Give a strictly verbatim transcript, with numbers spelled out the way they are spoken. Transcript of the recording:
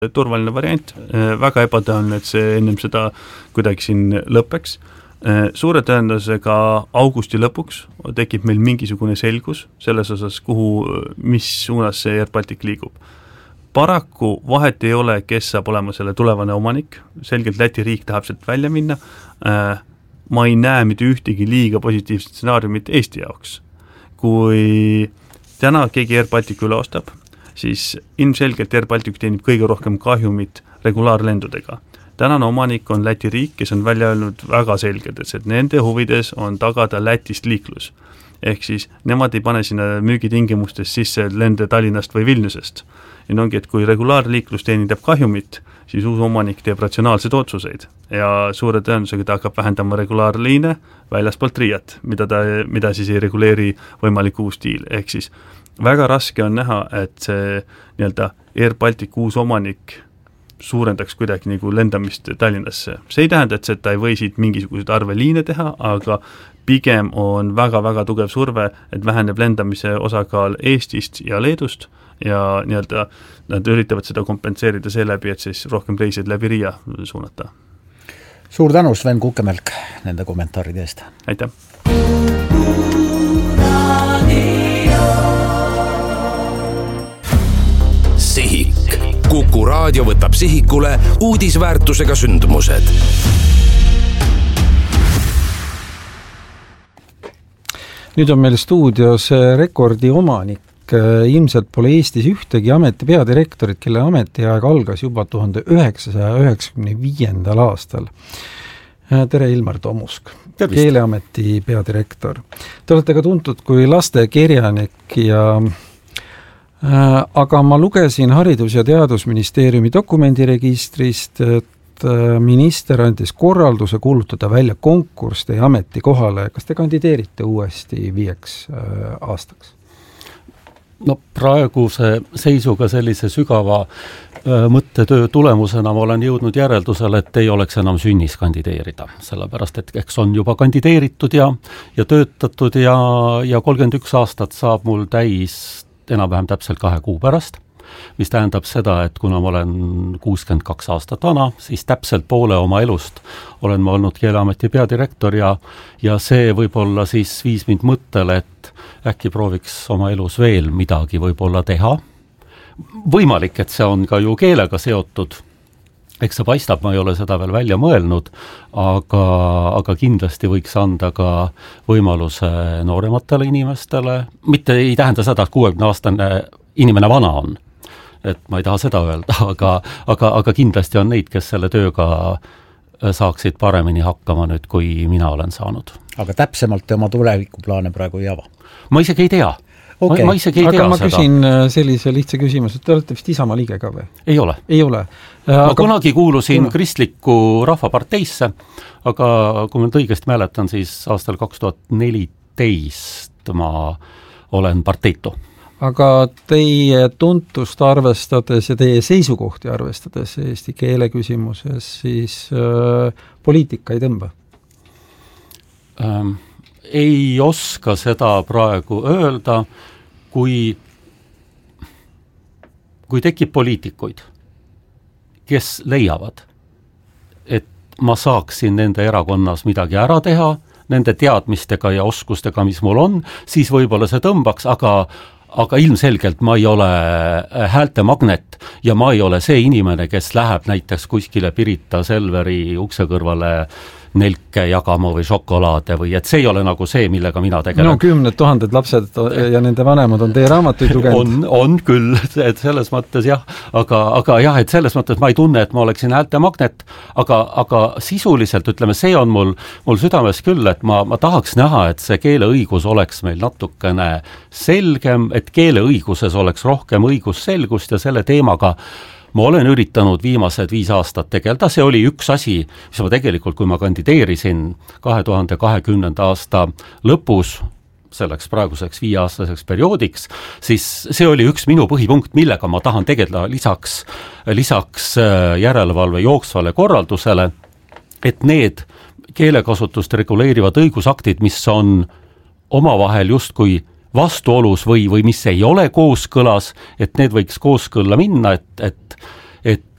turvaline variant, väga ebatõenäoline, et see ennem seda kuidagi siin lõpeks. Suure tõenäosusega augusti lõpuks tekib meil mingisugune selgus selles osas, kuhu, mis suunas see Air Baltic liigub. Paraku vahet ei ole, kes saab olema selle tulevane omanik, selgelt Läti riik tahab sealt välja minna. Ma ei näe mitte ühtegi liiga positiivset stsenaariumit Eesti jaoks. Kui täna keegi Air Baltic üle ostab, siis ilmselgelt Air Baltic teenib kõige rohkem kahjumit regulaarlendudega. Tänane omanik on Läti riik, kes on välja öelnud väga selgelt, et nende huvides on tagada Lätist liiklus. Ehk siis nemad ei pane sinna müügitingimustes sisse lende Tallinnast või Vilniusest. Ja ongi, et kui regulaarliiklus teenindab kahjumit, siis uus omanik teeb ratsionaalseid otsuseid ja suure tõenäosusega ta hakkab vähendama regulaarliine väljaspoolt Riiat, mida, ta, mida siis ei reguleeri võimalik uus diil. Ehk siis väga raske on näha, et see nii-öelda Air Baltic uus omanik suurendaks kuidagi nagu lendamist Tallinnasse. See ei tähenda, et ta ei või siit mingisuguseid arveliine teha, aga pigem on väga-väga tugev surve, et väheneb lendamise osakaal Eestist ja Leedust ja nii-öelda nad üritavad seda kompenseerida seeläbi, et siis rohkem reisid läbi Riia suunata. Suur tänu, Sven Kukemelk, nende kommentaaride eest. Aitäh! Sihik. Kuku raadio võtab sihikule uudisväärtusega sündmused. Nüüd on meil stuudios rekordi omanik. Ilmselt pole Eestis ühtegi ameti peadirektorit, kelle ametiaeg algas juba tuhande üheksasaja üheksakümne viiendal aastal. Tere, Ilmar Tomusk, Tervist. Keeleameti peadirektor. Te olete ka tuntud kui lastekirjanik ja aga ma lugesin Haridus- ja Teadusministeeriumi dokumendiregistrist, et minister andis korralduse kuulutada välja konkurss teie ametikohale. Kas te kandideerite uuesti viieks aastaks? No praeguse seisuga sellise sügava mõttetöö tulemusena ma olen jõudnud järeldusele, et ei oleks enam sünnis kandideerida, sellepärast et eks on juba kandideeritud ja, ja töötatud ja, ja kolmkümmend üks aastat saab mul täis enam-vähem täpselt kahe kuu pärast, mis tähendab seda, et kuna ma olen kuuskümmend kaks aastat vana, siis täpselt poole oma elust olen ma olnud Keeleameti peadirektor ja, ja see võib-olla siis viis mind mõttele, et äkki prooviks oma elus veel midagi võib-olla teha. Võimalik, et see on ka ju keelega seotud. Eks see paistab, ma ei ole seda veel välja mõelnud, aga, aga kindlasti võiks anda ka võimaluse noorematele inimestele. Mitte ei tähenda seda, et kuuekümne aastane inimene vana on. Et ma ei taha seda öelda, aga, aga, aga kindlasti on neid, kes selle tööga saaksid paremini hakkama nüüd, kui mina olen saanud. Aga täpsemalt te oma tulevikuplaane praegu ei ava? Ma isegi ei tea. Okay. Ma, ma isegi ei aga tea ma seda. küsin sellise lihtsa küsimuse, et te olete vist Isamaa liige ka või? Ei ole. Ei ole. Ma aga... kunagi kuulusin kuna... kristliku rahvaparteisse, aga kui ma õigesti mäletan, siis aastal kaks tuhat neliteist ma olen parteitu. Aga teie tuntust arvestades ja teie seisukohti arvestades eesti keele küsimuses, siis äh, poliitika ei tõmba? Ähm, ei oska seda praegu öelda, kui, kui tekib poliitikuid, kes leiavad, et ma saaksin nende erakonnas midagi ära teha, nende teadmistega ja oskustega, mis mul on, siis võib-olla see tõmbaks, aga aga ilmselgelt ma ei ole häälte magnet ja ma ei ole see inimene, kes läheb näiteks kuskile Pirita Selveri ukse kõrvale nelke jagama või šokolaade või et see ei ole nagu see, millega mina tegelen. No kümned tuhanded lapsed ja nende vanemad on teie raamatuid lugenud. On, on küll, et selles mõttes jah, aga, aga jah, et selles mõttes ma ei tunne, et ma oleksin häälte magnet, aga, aga sisuliselt ütleme, see on mul, mul südames küll, et ma, ma tahaks näha, et see keeleõigus oleks meil natukene selgem, et keeleõiguses oleks rohkem õigusselgust ja selle teemaga ma olen üritanud viimased viis aastat tegeleda, see oli üks asi, mis ma tegelikult, kui ma kandideerisin kahe tuhande kahekümnenda aasta lõpus, selleks praeguseks viieaastaseks perioodiks, siis see oli üks minu põhipunkt, millega ma tahan tegeleda lisaks, lisaks järelevalve jooksvale korraldusele, et need keelekasutust reguleerivad õigusaktid, mis on omavahel justkui vastuolus või, või mis ei ole kooskõlas, et need võiks kooskõlla minna, et, et, et